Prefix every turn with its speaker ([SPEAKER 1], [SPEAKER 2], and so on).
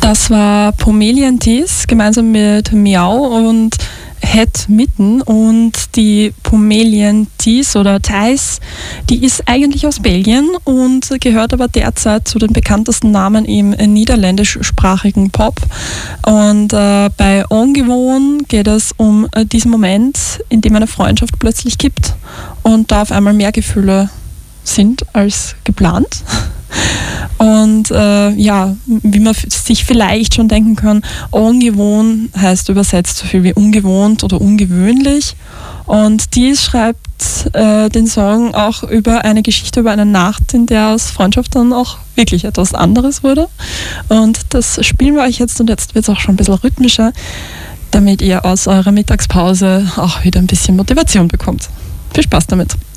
[SPEAKER 1] Das war Pomelian Thies gemeinsam mit Miau und Het Mitten. Und die Pomelian Thies oder Thijs, die ist eigentlich aus Belgien und gehört aber derzeit zu den bekanntesten Namen im niederländischsprachigen Pop. Und bei Ongewoon geht es um diesen Moment, in dem eine Freundschaft plötzlich kippt und da auf einmal mehr Gefühle sind als geplant. Und wie man sich vielleicht schon denken kann, ungewohnt heißt übersetzt so viel wie ungewohnt oder ungewöhnlich. Und dies schreibt den Song auch über eine Geschichte, über eine Nacht, in der aus Freundschaft dann auch wirklich etwas anderes wurde. Und das spielen wir euch jetzt, und jetzt wird es auch schon ein bisschen rhythmischer, damit ihr aus eurer Mittagspause auch wieder ein bisschen Motivation bekommt. Viel Spaß damit!